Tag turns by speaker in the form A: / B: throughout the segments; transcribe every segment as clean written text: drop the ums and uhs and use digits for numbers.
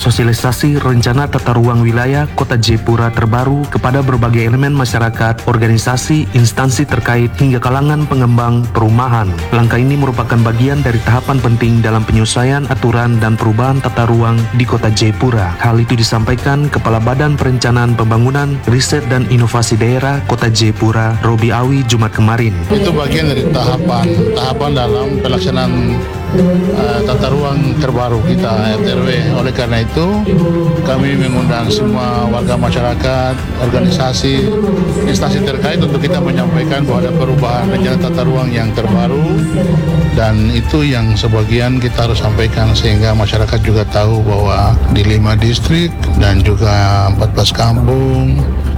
A: sosialisasi rencana tata ruang wilayah Kota Jayapura terbaru kepada berbagai elemen masyarakat, organisasi, instansi terkait hingga kalangan pengembang perumahan. Langkah ini merupakan bagian dari tahapan penting dalam penyesuaian aturan dan perubahan tata ruang di Kota Jayapura. Hal itu disampaikan Kepala Badan Perencanaan Pembangunan, Riset dan Inovasi Daerah Kota Jayapura, Robi Awi, Jumat kemarin.
B: Itu bagian dari tahapan dalam pelaksanaan tata ruang terbaru kita RT/RW. Oleh karena itu kami mengundang semua warga masyarakat, organisasi, instansi terkait untuk kita menyampaikan bahwa ada perubahan rencana tata ruang yang terbaru, dan itu yang sebagian kita harus sampaikan sehingga masyarakat juga tahu bahwa di 5 distrik dan juga 14 kampung,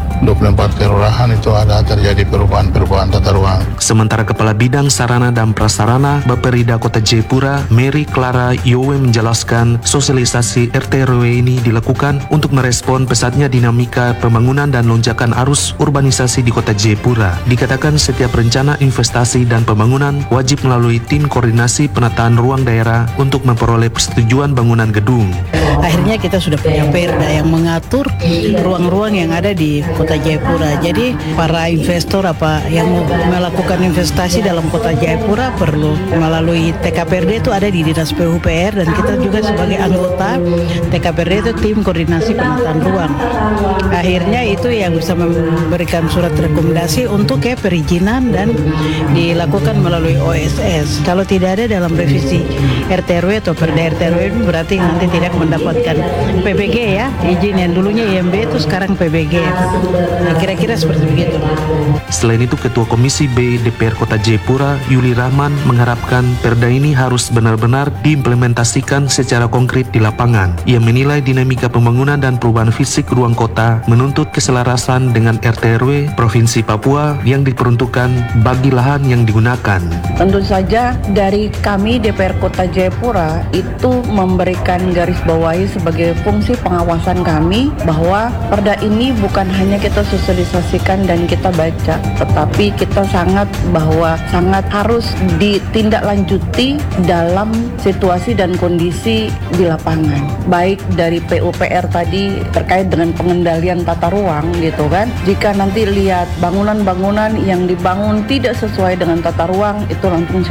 B: 24 kelurahan itu ada terjadi perubahan tata ruang.
A: Sementara Kepala Bidang Sarana dan Prasarana Bapperida Kota Jayapura, Mary Clara Yowe menjelaskan sosialisasi RT/RW ini dilakukan untuk merespon pesatnya dinamika pembangunan dan lonjakan arus urbanisasi di Kota Jayapura. Dikatakan setiap rencana investasi dan pembangunan wajib melalui tim koordinasi penataan ruang daerah untuk memperoleh persetujuan bangunan gedung.
C: Akhirnya kita sudah punya perda yang mengatur ruang-ruang yang ada di Kota Jayapura. Jadi para investor yang mau melakukan investasi dalam Kota Jayapura perlu melalui TKPRD itu ada di Dinas PUPR, dan kita juga sebagai anggota TKPRD itu tim koordinasi penataan ruang. Akhirnya itu yang bisa memberikan surat rekomendasi untuk perizinan dan dilakukan melalui OSS. Kalau tidak ada dalam revisi RT/RW atau Perda RT/RW berarti nanti tidak mendapatkan PBG ya, izin yang dulunya IMB itu sekarang PBG. Nah, kira-kira seperti begitu.
A: Selain itu, Ketua Komisi B DPR Kota Jayapura, Yuli Rahman, mengharapkan perda ini harus benar-benar diimplementasikan secara konkret di lapangan. Ia menilai dinamika pembangunan dan perubahan fisik ruang kota menuntut keselarasan dengan RT/RW Provinsi Papua yang diperuntukkan bagi lahan yang digunakan.
D: Tentu saja dari kami DPR Kota Jayapura itu memberikan garis bawahi sebagai fungsi pengawasan kami bahwa perda ini bukan hanya kita sosialisasikan dan kita baca, tetapi kita sangat harus ditindaklanjuti dalam situasi dan kondisi di lapangan. Baik dari PUPR tadi terkait dengan pengendalian tata ruang gitu kan. Jika nanti lihat bangunan-bangunan yang dibangun tidak sesuai dengan tata ruang, itu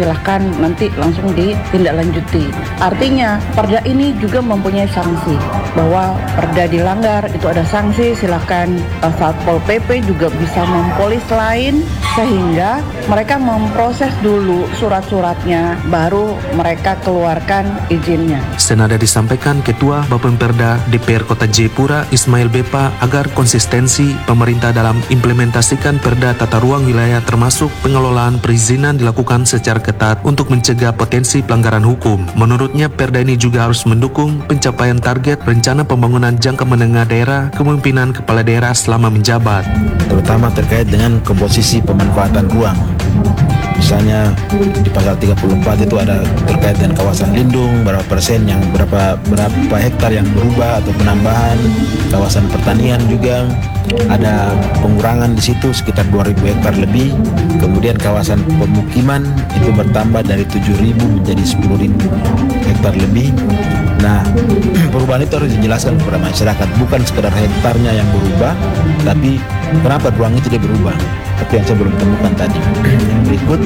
D: langsung ditindaklanjuti. Artinya perda ini juga mempunyai sanksi, bahwa perda dilanggar itu ada sanksi, silakan Satpol PP juga bisa mempolis lain, sehingga mereka memproses dulu surat-suratnya, baru mereka keluarkan izinnya.
A: Senada disampaikan Ketua Bapemperda DPR Kota Jayapura, Ismail Bepa, agar konsistensi pemerintah dalam implementasikan perda tata ruang wilayah termasuk pengelolaan perizinan dilakukan secara ketat untuk mencegah potensi pelanggaran hukum. Menurutnya, perda ini juga harus mendukung pencapaian target rencana pembangunan jangka menengah daerah kepemimpinan kepala daerah selama menjabat,
E: terutama terkait dengan komposisi pemanfaatan ruang. Misalnya di pasal 34 itu ada terkait dengan kawasan lindung, berapa persen yang berapa hektar yang berubah atau penambahan, kawasan pertanian juga ada pengurangan di situ sekitar 2.000 hektar lebih. Kemudian kawasan pemukiman itu bertambah dari 7.000 menjadi 10.000 hektar lebih. Nah, perubahan itu harus dijelaskan kepada masyarakat, bukan sekedar hektarnya yang berubah, tapi kenapa ruang itu tidak berubah. Tapi yang saya belum temukan tadi. Yang berikut,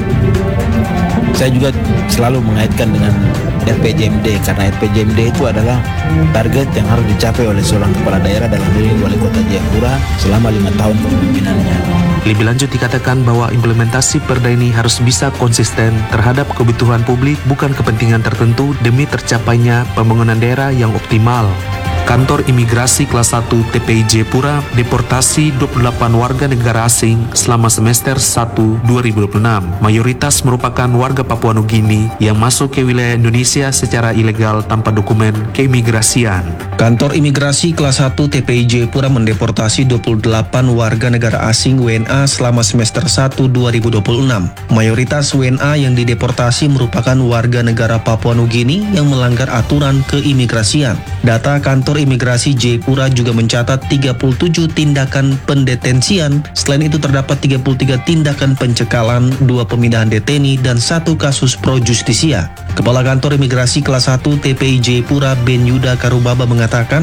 E: saya juga selalu mengaitkan dengan RPJMD, karena RPJMD itu adalah target yang harus dicapai oleh seorang kepala daerah dalam diri Wali Kota Jayapura selama 5 tahun kepemimpinannya.
A: Lebih lanjut dikatakan bahwa implementasi perda ini harus bisa konsisten terhadap kebutuhan publik, bukan kepentingan tertentu demi tercapainya pembangunan daerah yang optimal. Kantor Imigrasi Kelas 1 TPI Jayapura deportasi 28 warga negara asing selama semester 1 2026. Mayoritas merupakan warga Papua Nugini yang masuk ke wilayah Indonesia secara ilegal tanpa dokumen keimigrasian.
F: Kantor Imigrasi Kelas 1 TPI Jayapura mendeportasi 28 warga negara asing WNA selama semester 1 2026. Mayoritas WNA yang dideportasi merupakan warga negara Papua Nugini yang melanggar aturan keimigrasian. Data Kantor Imigrasi Jayapura juga mencatat 37 tindakan pendetensian. Selain itu terdapat 33 tindakan pencekalan, 2 pemindahan deteni, dan 1 kasus pro justisia. Kepala Kantor Imigrasi Kelas 1 TPI Jayapura Ben Yuda Karubaba mengatakan